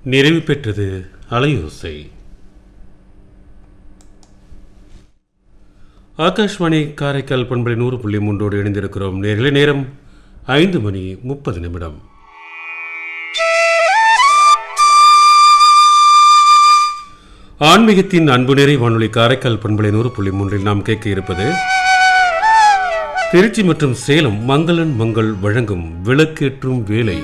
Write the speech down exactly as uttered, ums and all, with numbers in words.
நிறைவு பெற்றது அலையோசை. ஆகாஷ்வாணி காரைக்கால் பண்பலை நூறு புள்ளி மூன்றோடு இணைந்திருக்கிறோம். நேரலை நேரம் ஐந்து மணி முப்பது நிமிடம். ஆன்மீகத்தின் அன்பு நிறை வானொலி காரைக்கால் பண்பலை நூறு புள்ளி மூன்றில் நாம் கேட்க இருப்பது திருச்சி மற்றும் சேலம் மங்களன் மங்கள் வழங்கும் விளக்கேற்றும் வேலை.